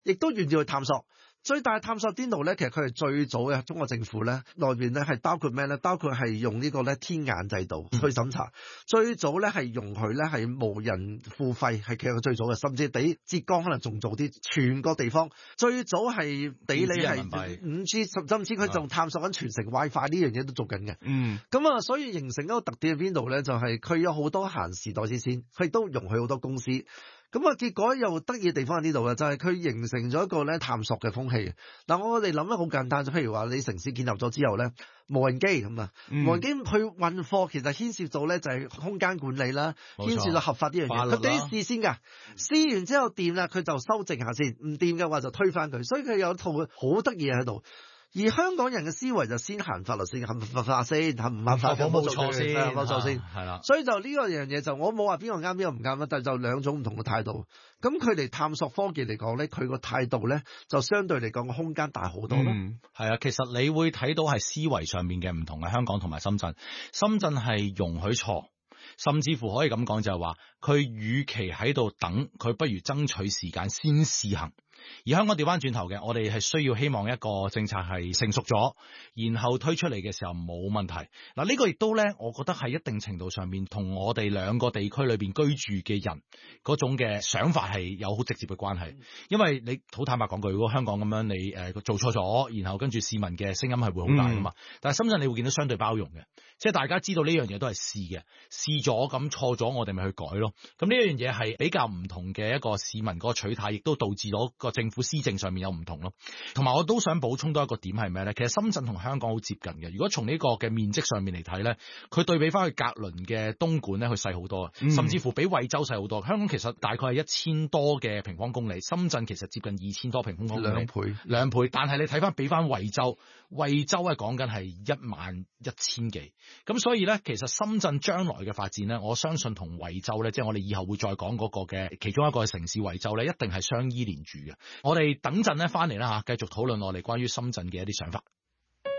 亦都願意去探索。最大探索邊度咧？其實佢係最早嘅中國政府咧，內邊咧係包括咩咧？包括係用呢個咧天眼制度去審查。最早咧係容許咧係無人付費，係其實最早嘅，甚至比浙江可能仲早啲。全個地方最早係俾你係5G，甚至佢仲探索緊全城 WiFi 呢樣嘢都做緊嘅。咁啊，所以形成一個特點喺邊度咧？就係佢有好多閒時代之先，佢亦都容許好多公司。咁啊，結果又得意嘅地方喺呢度嘅，就係佢形成咗一個咧探索嘅風氣。嗱，我哋諗得好簡單，就譬如話你城市建立咗之後咧，無人機咁啊，無人機去運貨其實牽涉到咧就係空間管理啦，牽涉到合法呢樣嘢。佢俾啲試先㗎，試完之後掂啦，佢就修正下先，唔掂嘅話就推翻佢。所以佢有一套好得意嘢喺度。而香港人嘅思維就先行法律先，合法先，唔合法冇錯先，冇錯先，係啦。所以就呢個樣嘢就我冇話邊個啱邊個唔啱啦，但係就兩種唔同嘅態度。咁佢哋探索科技嚟講咧，佢個態度咧就相對嚟講個空間大好多咯。 係啊，其實你會睇到係思維上面嘅唔同嘅香港同埋深圳。深圳係容許錯，甚至乎可以咁講就係話，佢與其喺度等，佢不如爭取時間先試行。而香港調翻轉頭嘅，我哋係需要希望一個政策係成熟咗，然後推出嚟嘅時候冇問題。嗱，呢個亦都咧，我覺得係一定程度上面同我哋兩個地區裏邊居住嘅人嗰種嘅想法係有好直接嘅關係。因為你好坦白講句，如果香港咁樣你做錯咗，然後跟住市民嘅聲音係會好大噶嘛。但係深圳你會見到相對包容嘅，即係大家知道呢樣嘢都係試嘅，試咗咁錯咗，我哋咪去改咯。咁呢樣嘢係比較唔同嘅一個市民嗰個取態，亦都導致咗個政府施政上面有唔同咯。同埋我都想補充多一個點係咩咧？其實深圳同香港好接近嘅。如果從呢個嘅面積上面嚟睇咧，佢對比翻去格倫嘅東莞咧，佢細好多，甚至乎比惠州細好多。香港其實大概係1000多嘅平方公里，深圳其實接近2000多平方公里，兩倍。但係你睇翻比翻惠州係講緊係11000幾。咁所以咧，其實深圳將來嘅發展咧，我相信同惠州咧，即係我哋以後會再講嗰個嘅其中一個城市惠州咧，一定係相依連住嘅。我哋等陣咧翻嚟啦嚇，繼續討論我哋關於深圳嘅一啲想法。